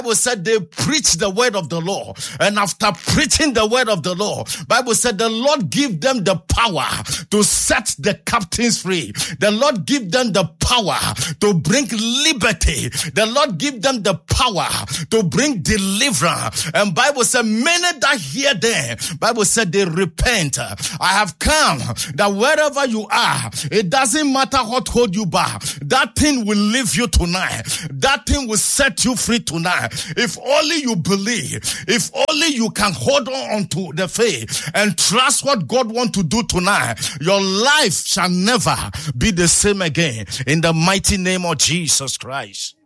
Bible said they preached the word of the Lord, and after preaching the word of the Lord, Bible said the Lord give them the power to set the captives free. The Lord give them the power to bring liberty. The Lord give them the power to bring deliverance. And Bible said many that hear them, Bible said they repent. I have come that wherever you are, it doesn't matter what hold you back. That thing will leave you tonight. That thing will set you free tonight. If only you believe, if only you can hold on to the faith and trust what God wants to do tonight, your life shall never be the same again. In the mighty name of Jesus Christ.